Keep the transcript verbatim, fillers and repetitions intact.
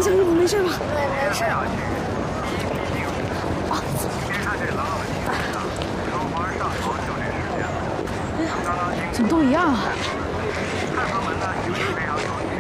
小姨，你没事吧？ 没事。 啊！怎么都一样啊？